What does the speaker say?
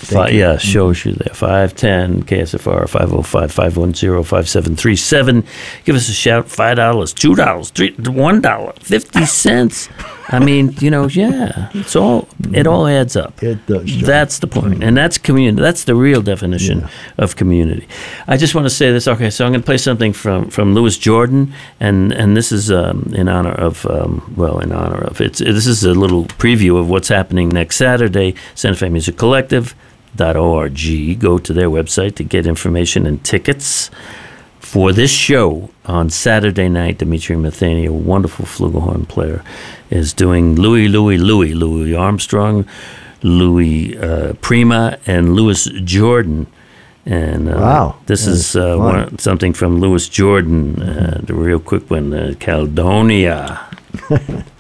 Thank you. Yeah, shows you there. 510 KSFR 505-510-5737. Give us a shout. $5, $2, $1, 50 cents. I mean, yeah, it all adds up. It does, John. That's the point. And that's community. That's the real definition of community. I just want to say this. Okay, so I'm going to play something from Louis Jordan, and this is in honor of this is a little preview of what's happening next Saturday. Santa Fe Music Collective.org. Go to their website to get information and tickets for this show on Saturday night. Dimitri Matheny, a wonderful flugelhorn player, is doing Louis Armstrong, Louis Prima, and Louis Jordan. And this is something from Louis Jordan, the real quick one, Caledonia.